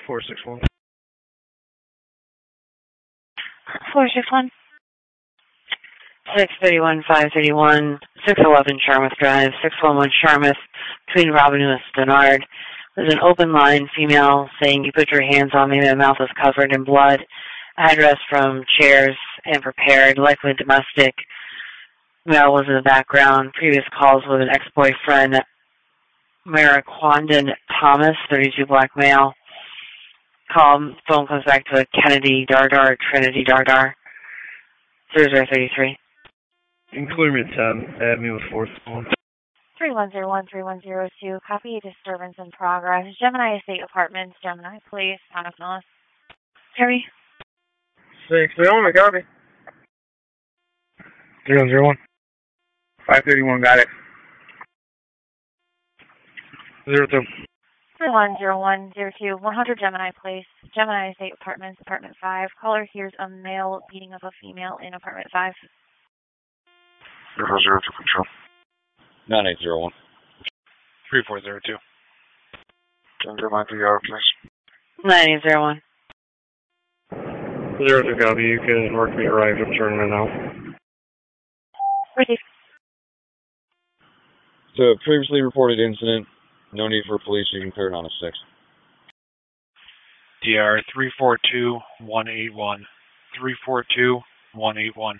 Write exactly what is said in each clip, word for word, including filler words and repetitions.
four six one. four six one. six thirty-one, five thirty-one, six eleven Charmouth Drive, six one one Charmouth, between Robin and Denard. There's an open line female saying, "You put your hands on me, my mouth is covered in blood." Address from Chairs and Prepared, likely domestic. Male was in the background. Previous calls with an ex-boyfriend, Maraquandon Thomas, thirty-two, black male. Call, phone comes back to a Kennedy Dardar, Trinity Dardar. Thursday thirty-three. Include me at ten. Add me with four six one. three one zero one, three one zero two. Copy disturbance in progress. Gemini Estate Apartments, Gemini Police, Town of Millis. Terry. six three one, copy. three one zero one. five thirty-one, got it. zero two. three one zero one zero two, one hundred Gemini Place, Gemini Estate Apartments, Apartment five. Caller hears a male beating up a female in Apartment five. zero zero two control. nine eight zero one. three four zero two. Under my P R, please. nine eight zero one. zero two copy. You can work me right. I'm turning it now. Receive. So, previously reported incident. No need for police. You can clear it on a six. D R three four two one eight one. three four two one eight one.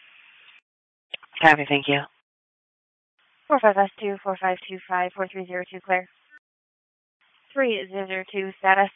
Copy, thank you. four five S two, four five two five, four three zero two, clear. three zero zero two, status.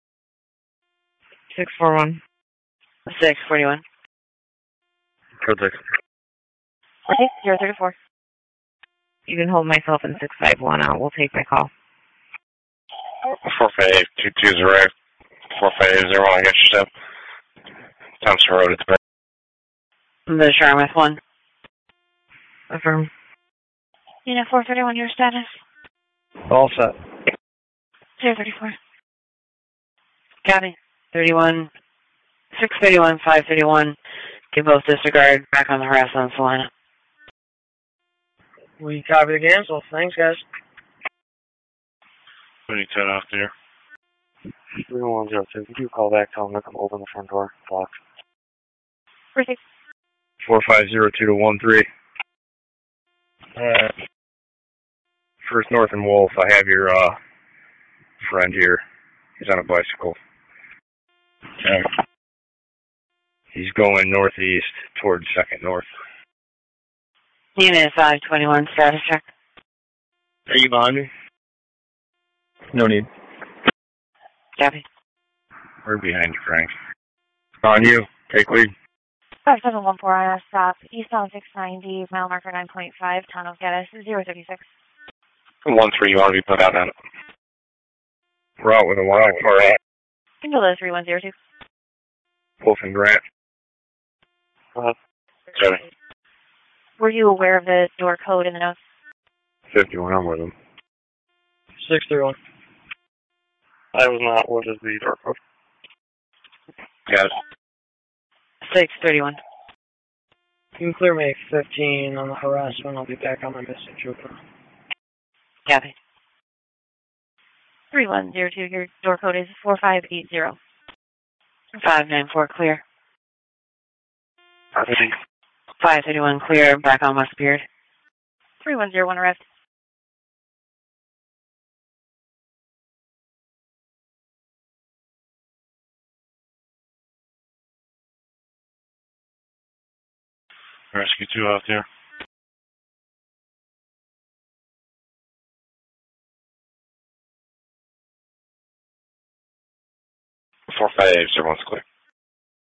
six four one. six forty-one. Code six. Okay, zero thirty four. You can hold myself in six five one out. We'll take my call. four five two two zero. four five zero one, I got your step. Thompson Road at the back. The Charmouth one. Affirm. Unit four thirty-one, your status. All set. zero thirty four. Copy. thirty-one. six thirty-one, five thirty-one. Give both disregard. Back on the harassment on Salina. We copy the cancel. Thanks, guys. twenty ten off there. three one zero two. If you do call back, tell them to come open the front door. Locked. Receive. four five zero two to one three. Uh, First North and Wolf, I have your uh, friend here. He's on a bicycle. Okay. He's going northeast towards Second North. Unit five twenty-one, status check. Are you behind me? No need. Copy. We're behind you, Frank. On you. Take lead. five seven one four I S stop. Eastbound six ninety, mile marker nine point five, Town of Geddes, zero thirty six. one three, you want to be put out on it. We're out with a wild car at Single to three one zero two. Wolf and Grant. Uh-huh. Sorry. Were you aware of the door code in the notes? fifty-one, I'm with him. six three one. I was not. What is the door code? Got it. six thirty-one. You can clear me fifteen on the harassment. I'll be back on my missing trooper. Copy. three one zero two, your door code is four five eight zero. five nine four, clear. I think. five thirty-one, clear. Back on West Beard. three one zero one, arrest. Rescue two out there. four five zero one's clear.